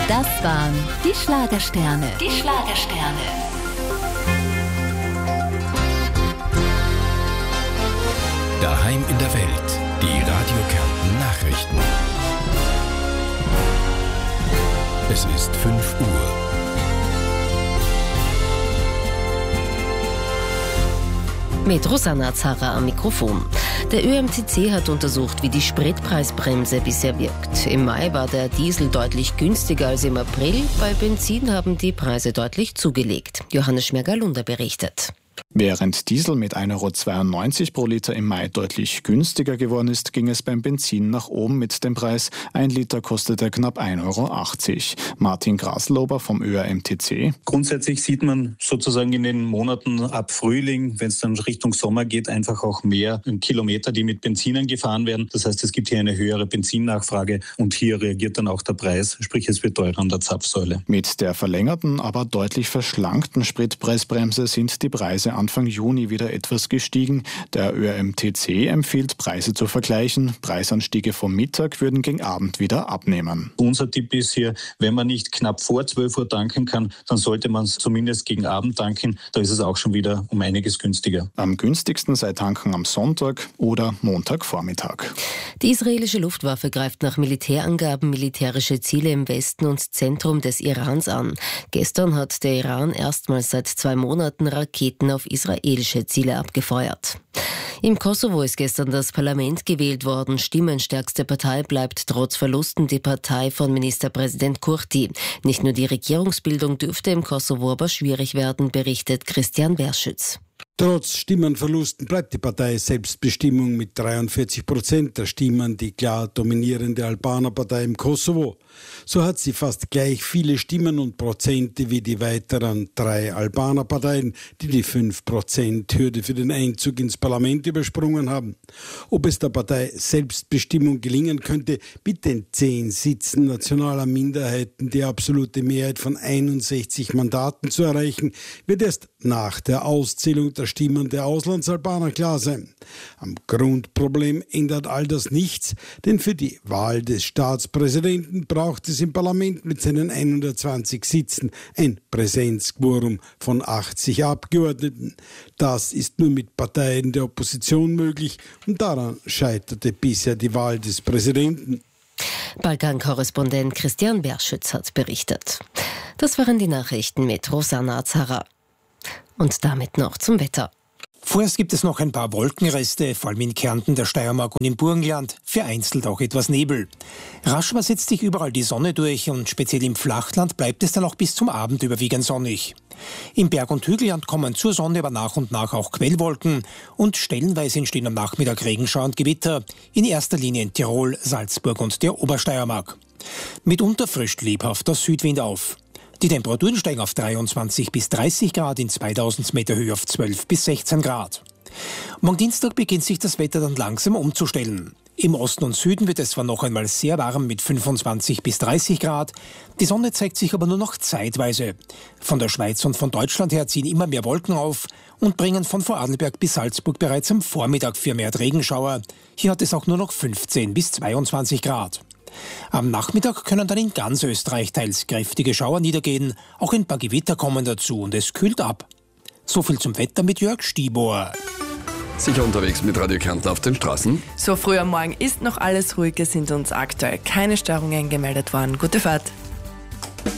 Das waren die Schlagersterne. Die Schlagersterne. Daheim in der Welt. Die Radio Kärnten Nachrichten. Es ist 5 Uhr. Mit Rosanna Zarra am Mikrofon. Der ÖMTC hat untersucht, wie die Spritpreisbremse bisher wirkt. Im Mai war der Diesel deutlich günstiger als im April. Bei Benzin haben die Preise deutlich zugelegt. Johannes Schmerger-Lunder berichtet. Während Diesel mit 1,92 € pro Liter im Mai deutlich günstiger geworden ist, ging es beim Benzin nach oben mit dem Preis. 1 Liter kostete knapp 1,80 €. Martin Graslober vom ÖMTC. Grundsätzlich sieht man sozusagen in den Monaten ab Frühling, wenn es dann Richtung Sommer geht, einfach auch mehr Kilometer, die mit Benzinen gefahren werden. Das heißt, es gibt hier eine höhere Benzinnachfrage und hier reagiert dann auch der Preis, sprich es wird teurer an der Zapfsäule. Mit der verlängerten, aber deutlich verschlankten Spritpreisbremse sind die Preise Anfang Juni wieder etwas gestiegen. Der ÖMTC empfiehlt, Preise zu vergleichen. Preisanstiege vom Mittag würden gegen Abend wieder abnehmen. Unser Tipp ist hier, wenn man nicht knapp vor 12 Uhr tanken kann, dann sollte man es zumindest gegen Abend tanken. Da ist es auch schon wieder um einiges günstiger. Am günstigsten sei tanken am Sonntag oder Montagvormittag. Die israelische Luftwaffe greift nach Militärangaben militärische Ziele im Westen und Zentrum des Irans an. Gestern hat der Iran erstmals seit 2 Monaten Raketen auf israelische Ziele abgefeuert. Im Kosovo ist gestern das Parlament gewählt worden. Stimmenstärkste Partei bleibt trotz Verlusten die Partei von Ministerpräsident Kurti. Nicht nur die Regierungsbildung dürfte im Kosovo aber schwierig werden, berichtet Christian Werschütz. Trotz Stimmenverlusten bleibt die Partei Selbstbestimmung mit 43% der Stimmen die klar dominierende Albaner-Partei im Kosovo. So hat sie fast gleich viele Stimmen und Prozente wie die weiteren 3 Albaner-Parteien, die die 5%-Hürde für den Einzug ins Parlament übersprungen haben. Ob es der Partei Selbstbestimmung gelingen könnte, mit den 10 Sitzen nationaler Minderheiten die absolute Mehrheit von 61 Mandaten zu erreichen, wird erst nach der Auszählung der Stimmen der Auslandsalbaner klar sein. Am Grundproblem ändert all das nichts, denn für die Wahl des Staatspräsidenten braucht es im Parlament mit seinen 120 Sitzen ein Präsenzquorum von 80 Abgeordneten. Das ist nur mit Parteien der Opposition möglich und daran scheiterte bisher die Wahl des Präsidenten. Balkan-Korrespondent Christian Werschütz hat berichtet. Das waren die Nachrichten mit Rosanna Zarra. Und damit noch zum Wetter. Vorerst gibt es noch ein paar Wolkenreste, vor allem in Kärnten, der Steiermark und im Burgenland, vereinzelt auch etwas Nebel. Rasch setzt sich überall die Sonne durch und speziell im Flachland bleibt es dann auch bis zum Abend überwiegend sonnig. Im Berg- und Hügelland kommen zur Sonne aber nach und nach auch Quellwolken und stellenweise entstehen am Nachmittag Regenschauer und Gewitter, in erster Linie in Tirol, Salzburg und der Obersteiermark. Mitunter frischt lebhaft der Südwind auf. Die Temperaturen steigen auf 23 bis 30 Grad, in 2000 Meter Höhe auf 12 bis 16 Grad. Morgen Dienstag beginnt sich das Wetter dann langsam umzustellen. Im Osten und Süden wird es zwar noch einmal sehr warm mit 25 bis 30 Grad, die Sonne zeigt sich aber nur noch zeitweise. Von der Schweiz und von Deutschland her ziehen immer mehr Wolken auf und bringen von Vorarlberg bis Salzburg bereits am Vormittag vermehrt Regenschauer. Hier hat es auch nur noch 15 bis 22 Grad. Am Nachmittag können dann in ganz Österreich teils kräftige Schauer niedergehen, auch ein paar Gewitter kommen dazu und es kühlt ab. So viel zum Wetter mit Jörg Stibor. Sicher unterwegs mit Radio Kärnten auf den Straßen? So früh am Morgen ist noch alles ruhig, es sind uns aktuell keine Störungen gemeldet worden. Gute Fahrt.